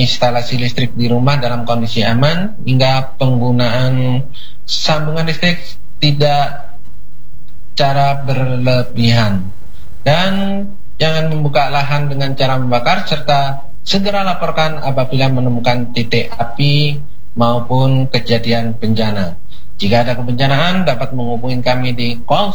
instalasi listrik di rumah dalam kondisi aman, hingga penggunaan sambungan listrik tidak cara berlebihan. Dan jangan membuka lahan dengan cara membakar, serta segera laporkan apabila menemukan titik api maupun kejadian bencana. Jika ada kebencanaan, dapat menghubungi kami di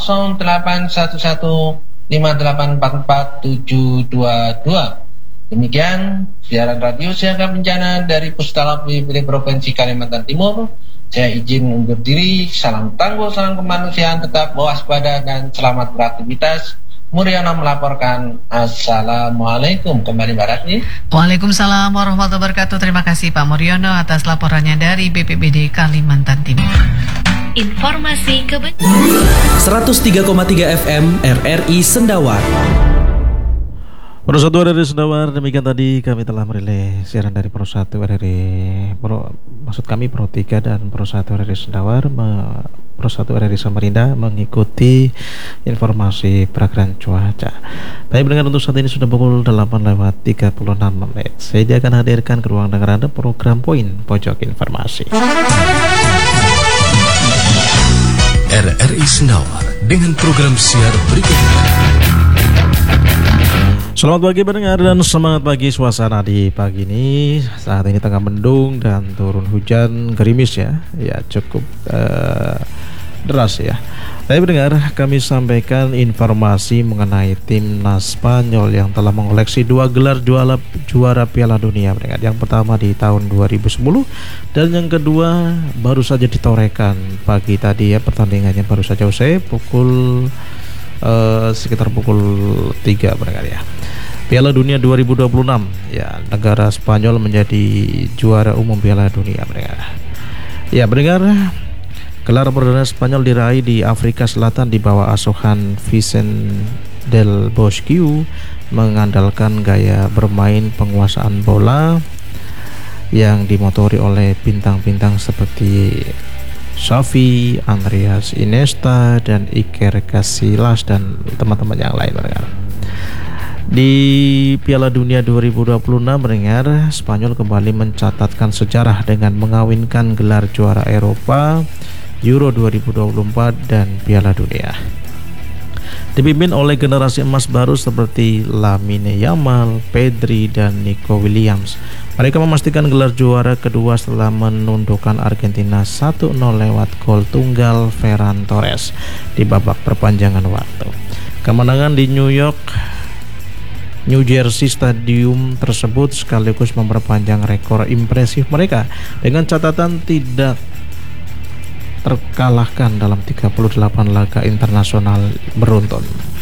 08115844 Demikian siaran radio siaga bencana dari Puskesmas BPBD Provinsi Kalimantan Timur. Saya izin undur diri. Salam tangguh, salam kemanusiaan, tetap waspada dan selamat beraktivitas. Muriono melaporkan. Assalamualaikum. Kembali Mbak Ratni. Waalaikumsalam warahmatullahi wabarakatuh. Terima kasih Pak Muriono atas laporannya dari BPBD Kalimantan Timur. Informasi kebenaran 103,3 FM RRI Sendawar. Pro 1 RRI Sendawar, demikian tadi kami telah merilis siaran dari Pro 1 RRI maksud kami Pro 3 dan Pro 1 RRI Sendawar. Pro 1 RRI Samarinda mengikuti informasi perakhiran cuaca. Baik, mendengar untuk saat ini sudah pukul 8:36. Saya akan hadirkan ke ruang dengar Anda program Poin Pojok Informasi. RRI Sendawar dengan program siar berikutnya. Selamat pagi pendengar dan semangat pagi. Suasana di pagi ini saat ini tengah mendung dan turun hujan gerimis ya cukup deras ya. Tapi pendengar, kami sampaikan informasi mengenai timnas Spanyol yang telah mengoleksi 2 gelar juara Piala Dunia pendengar. Yang pertama di tahun 2010 dan yang kedua baru saja ditorehkan pagi tadi ya. Pertandingannya baru saja usai sekitar pukul 3 pendengar ya. Piala Dunia 2026 ya, negara Spanyol menjadi juara umum Piala Dunia pendengar. Ya pendengar, gelar perdana Spanyol diraih di Afrika Selatan di bawah asuhan Vicente del Bosque, mengandalkan gaya bermain penguasaan bola yang dimotori oleh bintang-bintang seperti Xavi, Andreas Iniesta dan Iker Casillas dan teman-teman yang lain pendengar. Di Piala Dunia 2026 pendengar, Spanyol kembali mencatatkan sejarah dengan mengawinkan gelar juara Eropa, Euro 2024 dan Piala Dunia. Dipimpin oleh generasi emas baru seperti Lamine Yamal, Pedri dan Nico Williams. Mereka memastikan gelar juara kedua setelah menundukkan Argentina 1-0 lewat gol tunggal Ferran Torres di babak perpanjangan waktu. Kemenangan di New Jersey Stadium tersebut sekaligus memperpanjang rekor impresif mereka dengan catatan tidak terkalahkan dalam 38 laga internasional beruntun.